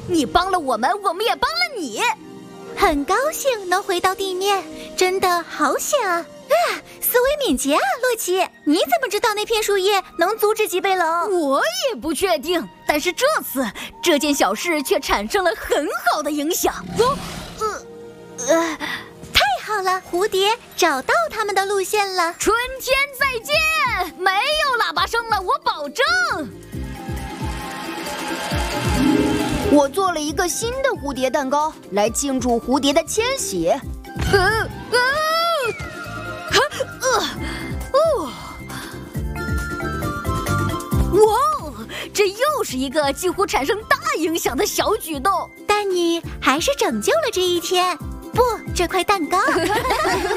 你帮了我们，我们也帮了你。 很高兴能回到地面，真的好险啊！思维敏捷啊，洛奇，你怎么知道那片树叶能阻止脊背冷？ 我也不确定，但是这次这件小事却产生了很好的影响。 太好了，蝴蝶找到他们的路线了。 春天再见，没有喇叭声了，我保证。我做了一个新的蝴蝶蛋糕来庆祝蝴蝶的迁徙。哇，这又是一个几乎产生大影响的小举动， 但你还是拯救了这一天，不，这块蛋糕。